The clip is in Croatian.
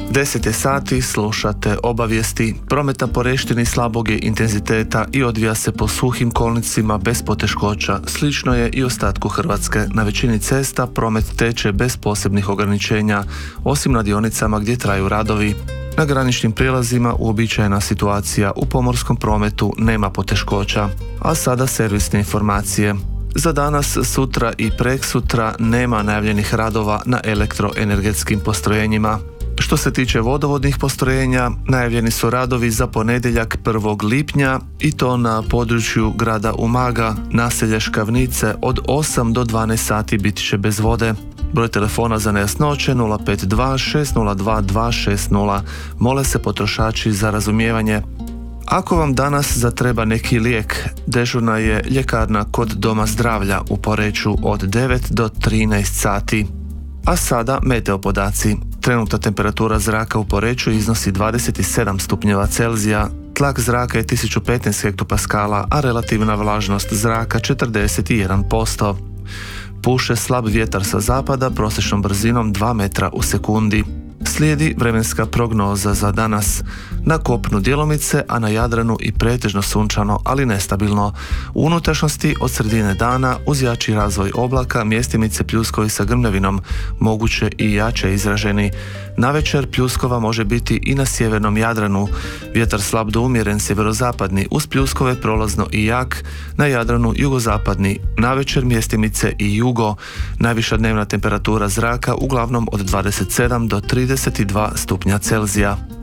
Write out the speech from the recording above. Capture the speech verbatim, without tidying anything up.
deset je sati, slušate obavijesti. Promet na Poreštini slabog je intenziteta i odvija se po suhim kolnicima bez poteškoća. Slično je i ostatku Hrvatske. Na većini cesta promet teče bez posebnih ograničenja, osim na dionicama gdje traju radovi. Na graničnim prijelazima uobičajena situacija, u pomorskom prometu nema poteškoća. A sada servisne informacije. Za danas, sutra i preksutra nema najavljenih radova na elektroenergetskim postrojenjima. Što se tiče vodovodnih postrojenja, najavljeni su radovi za ponedjeljak prvog lipnja i to na području grada Umaga, naselja Škavnice, od osam do dvanaest sati biti će bez vode. Broj telefona za nejasnoće nula pet dva šest nula dva dva šest nula. Mole se potrošači za razumijevanje. Ako vam danas zatreba neki lijek, dežurna je ljekarna kod Doma zdravlja u Poreču od devet do trinaest sati. A sada meteo podaci. Trenutna temperatura zraka u Poreču iznosi dvadeset sedam stupnjeva Celzija, tlak zraka je tisuću petnaest hektopaskala, a relativna vlažnost zraka četrdeset jedan posto. Puše slab vjetar sa zapada prosječnom brzinom dva metra u sekundi. Slijedi vremenska prognoza za danas. Na kopnu djelomice, a na Jadranu i pretežno sunčano, ali nestabilno. U unutrašnjosti od sredine dana uz jači razvoj oblaka mjestimice pljuskovi sa grmljavinom, moguće i jače izraženi. Navečer pljuskova može biti i na sjevernom Jadranu. Vjetar slab do umjeren sjeverozapadni uz pljuskove prolazno i jak, na Jadranu jugozapadni. Navečer mjestimice i jugo. Najviša dnevna temperatura zraka uglavnom od dvadeset sedam do trideset dva stupnja Celzija.